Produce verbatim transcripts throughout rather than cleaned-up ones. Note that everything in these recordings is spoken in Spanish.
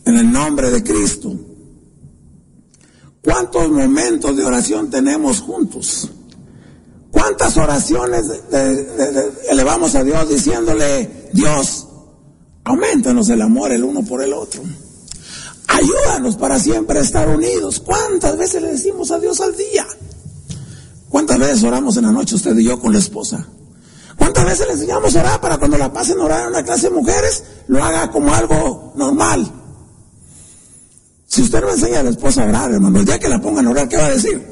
en el nombre de Cristo. ¿Cuántos momentos de oración tenemos juntos? ¿Cuántas oraciones de, de, de, de, elevamos a Dios diciéndole: Dios, aumentanos el amor el uno por el otro, ayúdanos para siempre estar unidos? ¿Cuántas veces le decimos a Dios al día? ¿Cuántas veces oramos en la noche usted y yo con la esposa? ¿Cuántas veces le enseñamos a orar para cuando la pasen a orar en una clase de mujeres, lo haga como algo normal? Si usted no enseña a la esposa a orar, hermano, el día que la pongan a orar, ¿qué va a decir?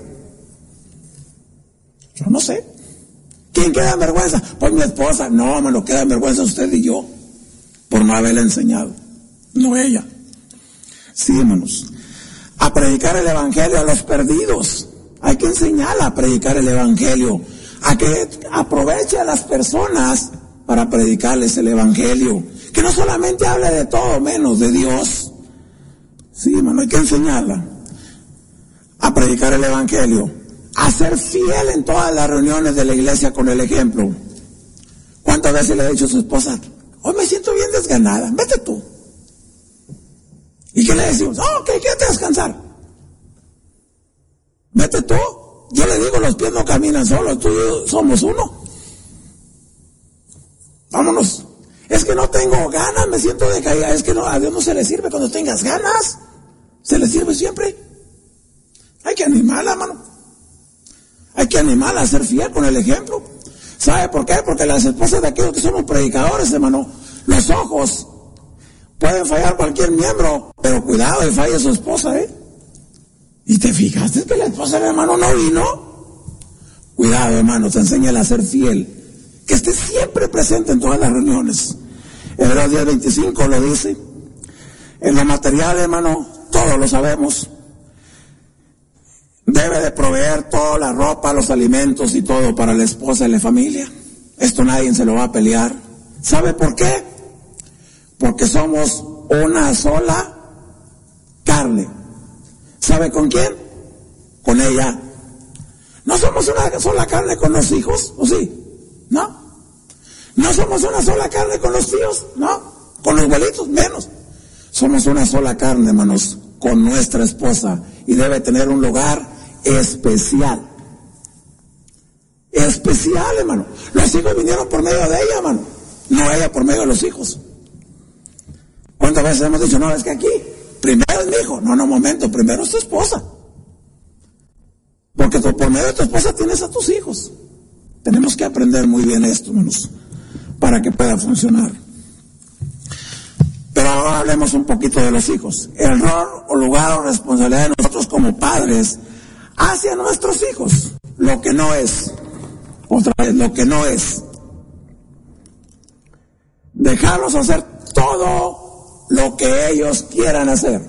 Yo no sé. ¿Quién queda en vergüenza? Pues mi esposa. No, hermano, queda en vergüenza usted y yo por no haberle enseñado, no ella. Sí, hermanos, a predicar el evangelio a los perdidos. Hay que enseñarla a predicar el evangelio, a que aproveche a las personas para predicarles el evangelio, que no solamente hable de todo menos de Dios. Sí, hermano, hay que enseñarla a predicar el evangelio, a ser fiel en todas las reuniones de la iglesia con el ejemplo. ¿Cuántas veces le ha dicho a su esposa: hoy me siento bien desganada, vete tú? ¿Y qué le decimos? Oh, ok, quédate a descansar. Vete tú. Yo le digo, los pies no caminan solos, tú y yo somos uno. Vámonos. Es que no tengo ganas, me siento decaída. Es que no, a Dios no se le sirve cuando tengas ganas. Se le sirve siempre. Hay que animarla, hermano. Hay que animarla a ser fiel con el ejemplo. ¿Sabe por qué? Porque las esposas de aquellos que somos predicadores, hermano, los ojos pueden fallar cualquier miembro, pero cuidado, y falle su esposa, ¿eh? ¿Y te fijaste que la esposa del hermano no vino? Cuidado, hermano, te enséñala a ser fiel, que esté siempre presente en todas las reuniones. Hebreos diez veinticinco lo dice. En lo material, hermano, todos lo sabemos. Debe de proveer toda la ropa, los alimentos y todo para la esposa y la familia. Esto nadie se lo va a pelear. ¿Sabe por qué? Porque somos una sola carne. ¿Sabe con quién? Con ella. ¿No somos una sola carne con los hijos? ¿O sí? ¿No? ¿No somos una sola carne con los tíos? ¿No? ¿Con los abuelitos? Menos. Somos una sola carne, hermanos, con nuestra esposa, y debe tener un lugar especial. Especial, hermano. Los hijos vinieron por medio de ella, hermano, no ella por medio de los hijos. ¿Cuántas veces hemos dicho: no, es que aquí primero es mi hijo? No, no, momento, primero es tu esposa, porque tú, por medio de tu esposa tienes a tus hijos. Tenemos que aprender muy bien esto, hermanos, para que pueda funcionar. Pero ahora hablemos un poquito de los hijos. El rol o lugar o responsabilidad de nosotros como padres hacia nuestros hijos. Lo que no es, otra vez, lo que no es. Dejarlos hacer todo lo que ellos quieran hacer.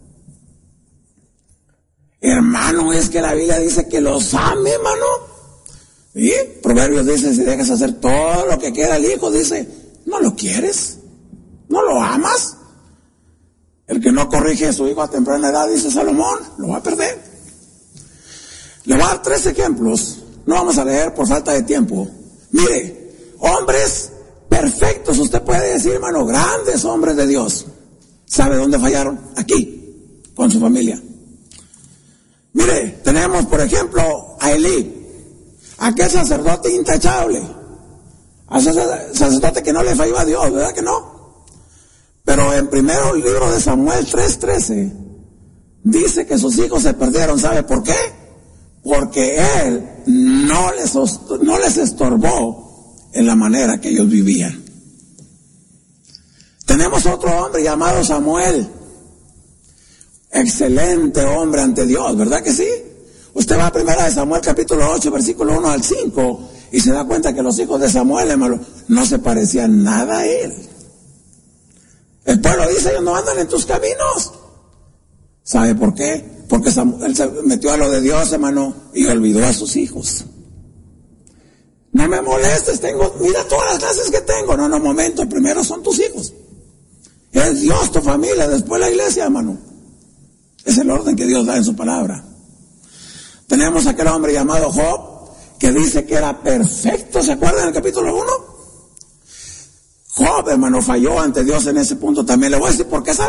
Hermano, es que la Biblia dice que los ame, hermano. ¿Sí? Proverbios dice: si dejas hacer todo lo que quiera el hijo, dice, ¿no lo quieres? ¿No lo amas? El que no corrige a su hijo a temprana edad, dice Salomón, lo va a perder. Le voy a dar tres ejemplos. No vamos a leer por falta de tiempo. Mire, hombres perfectos, usted puede decir, hermano, grandes hombres de Dios. ¿Sabe dónde fallaron? Aquí, con su familia. Mire, tenemos por ejemplo a Elí, aquel sacerdote intachable, a sacerdote que no le falló a Dios, ¿verdad que no? Pero en primero el libro de Samuel tres trece dice que sus hijos se perdieron. ¿Sabe por qué? Porque él no les, no les estorbó en la manera que ellos vivían. Tenemos otro hombre llamado Samuel, excelente hombre ante Dios, ¿verdad que sí? Usted va a primera de Samuel capítulo ocho, versículo uno al cinco, y se da cuenta que los hijos de Samuel, hermano, no se parecían nada a él. El pueblo dice: ellos no andan en tus caminos. ¿Sabe por qué? Porque Samuel se metió a lo de Dios, hermano, y olvidó a sus hijos. No me molestes, tengo, mira todas las clases que tengo. No, no, momento, primero son tus hijos. Es Dios, tu familia, después la iglesia, hermano. Es el orden que Dios da en su palabra. Tenemos aquel hombre llamado Job, que dice que era perfecto. ¿Se acuerdan del capítulo uno? Job, hermano, falló ante Dios en ese punto también. Le voy a decir por qué. ¿Sabe